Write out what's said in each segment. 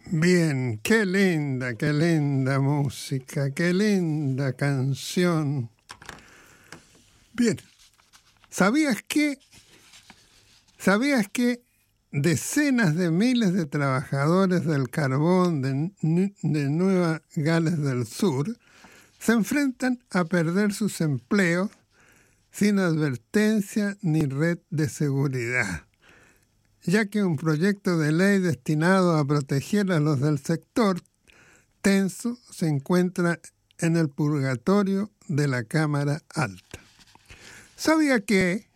Bien, qué linda música, qué linda canción. Bien, ¿sabías que decenas de miles de trabajadores del carbón de Nueva Gales del Sur se enfrentan a perder sus empleos sin advertencia ni red de seguridad, ya que un proyecto de ley destinado a proteger a los del sector tenso se encuentra en el purgatorio de la Cámara Alta? ¿Sabía que,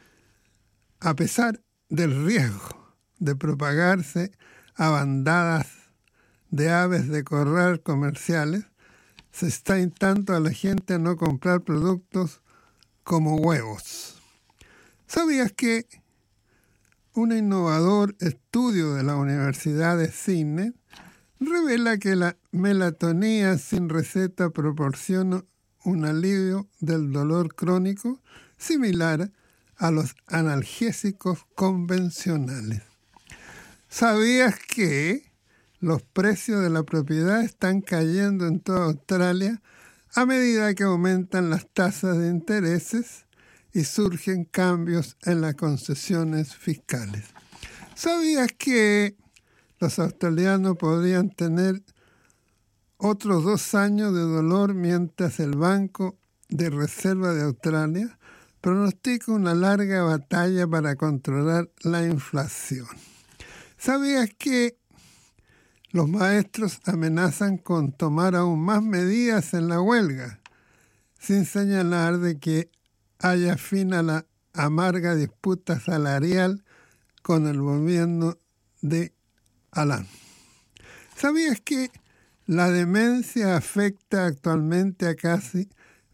a pesar del riesgo de propagarse a bandadas de aves de corral comerciales, se está instando a la gente a no comprar productos como huevos? ¿Sabías que un innovador estudio de la Universidad de Sydney revela que la melatonina sin receta proporciona un alivio del dolor crónico similar a los analgésicos convencionales? ¿Sabías que los precios de la propiedad están cayendo en toda Australia a medida que aumentan las tasas de intereses y surgen cambios en las concesiones fiscales? ¿Sabías que los australianos podrían tener otros 2 años de dolor mientras el Banco de Reserva de Australia pronostica una larga batalla para controlar la inflación? ¿Sabías que los maestros amenazan con tomar aún más medidas en la huelga, sin señalar de que haya fin a la amarga disputa salarial con el gobierno de Alan? ¿Sabías que la demencia afecta actualmente a casi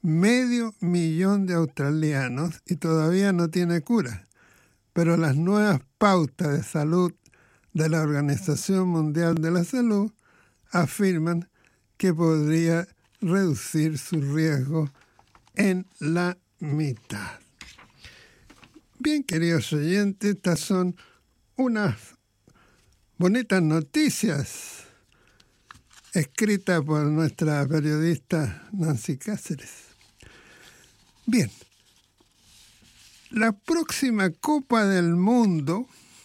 500,000 de australianos y todavía no tiene cura? Pero las nuevas pautas de salud de la Organización Mundial de la Salud afirman que podría reducir su riesgo en la mitad. Bien, queridos oyentes, estas son unas bonitas noticias escritas por nuestra periodista Nancy Cáceres. Bien, la próxima Copa del Mundo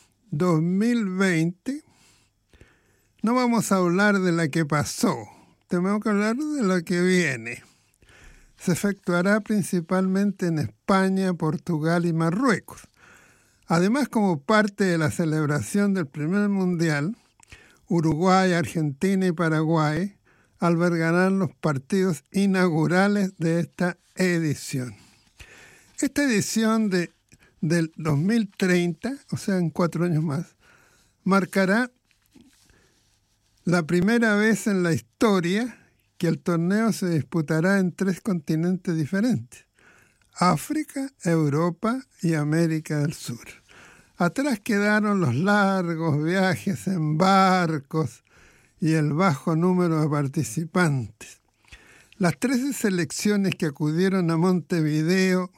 2020, no vamos a hablar de la que pasó, tenemos que hablar de la que viene. Se efectuará principalmente en España, Portugal y Marruecos. Además, como parte de la celebración del primer mundial, Uruguay, Argentina y Paraguay albergarán los partidos inaugurales de esta edición. Esta edición del 2030, o sea, en 4 años más, marcará la primera vez en la historia que el torneo se disputará en 3 continentes diferentes: África, Europa y América del Sur. Atrás quedaron los largos viajes en barcos y el bajo número de participantes. Las 13 selecciones que acudieron a Montevideo,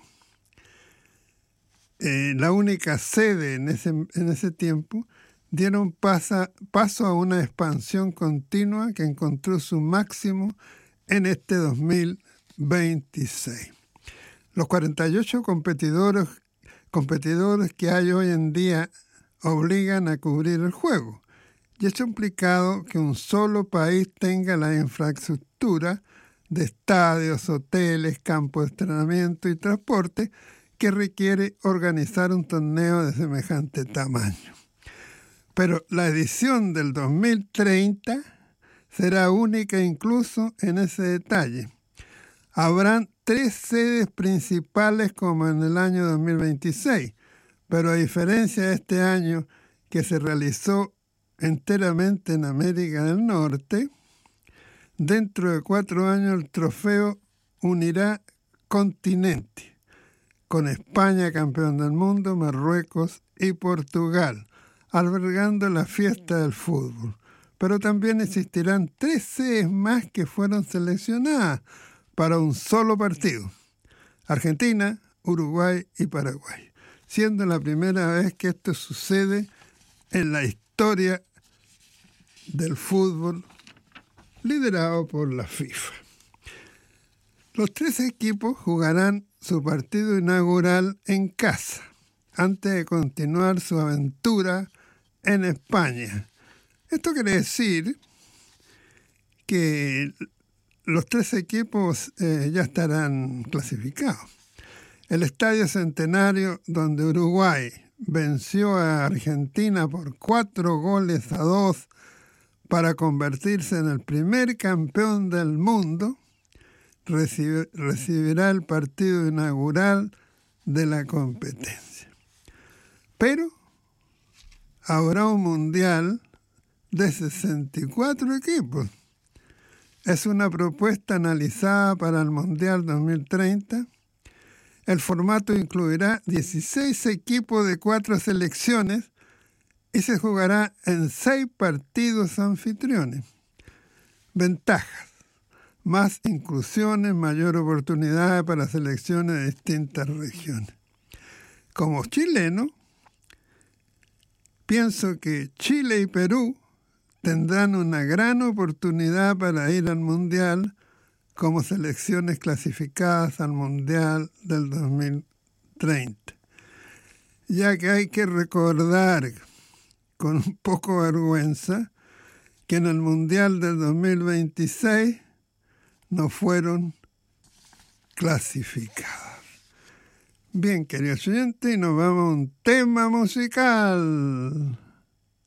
la única sede en ese tiempo, dieron paso a una expansión continua que encontró su máximo en este 2026. Los 48 competidores que hay hoy en día obligan a cubrir el juego, y esto ha implicado que un solo país tenga la infraestructura de estadios, hoteles, campos de entrenamiento y transporte que requiere organizar un torneo de semejante tamaño. Pero la edición del 2030 será única incluso en ese detalle. Habrán 3 sedes principales como en el año 2026, pero a diferencia de este año que se realizó enteramente en América del Norte, dentro de 4 años el trofeo unirá continente, con España campeón del mundo, Marruecos y Portugal, albergando la fiesta del fútbol. Pero también existirán 3 sedes más que fueron seleccionadas para un solo partido: Argentina, Uruguay y Paraguay, siendo la primera vez que esto sucede en la historia del fútbol liderado por la FIFA. Los 3 equipos jugarán su partido inaugural en casa antes de continuar su aventura en España. Esto quiere decir que los 3 equipos ya estarán clasificados. El Estadio Centenario, donde Uruguay venció a Argentina por 4-2 para convertirse en el primer campeón del mundo, recibirá el partido inaugural de la competencia. Pero habrá un mundial de 64 equipos. Es una propuesta analizada para el Mundial 2030. El formato incluirá 16 equipos de 4 selecciones y se jugará en 6 partidos anfitriones. Ventajas: más inclusiones, mayor oportunidad para selecciones de distintas regiones. Como chileno, pienso que Chile y Perú tendrán una gran oportunidad para ir al Mundial como selecciones clasificadas al Mundial del 2030, ya que hay que recordar con un poco de vergüenza que en el Mundial del 2026 no fueron clasificados. Bien, queridos oyentes, nos vamos a un tema musical.